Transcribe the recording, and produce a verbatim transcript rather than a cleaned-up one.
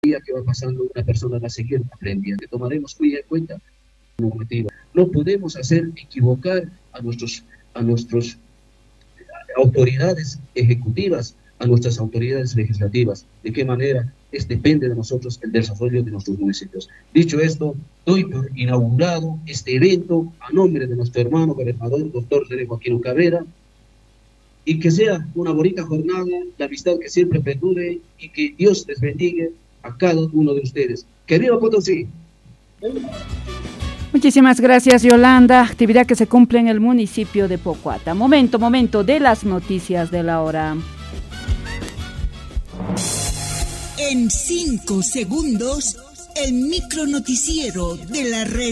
día que va pasando una persona va a seguir aprendiendo. Tomaremos muy en cuenta el objetivo. No podemos hacer equivocar a nuestros, a nuestros autoridades ejecutivas, a nuestras autoridades legislativas. ¿De qué manera? Es, depende de nosotros el desarrollo de nuestros municipios. Dicho esto, doy por inaugurado este evento a nombre de nuestro hermano gobernador, doctor René Joaquín Cabrera, y que sea una bonita jornada, la amistad que siempre perdure, y que Dios les bendiga a cada uno de ustedes. ¡Que viva Potosí! Muchísimas gracias, Yolanda. Actividad que se cumple en el municipio de Pocuata. Momento, momento de las noticias de la hora. En cinco segundos, el micronoticiero de la red.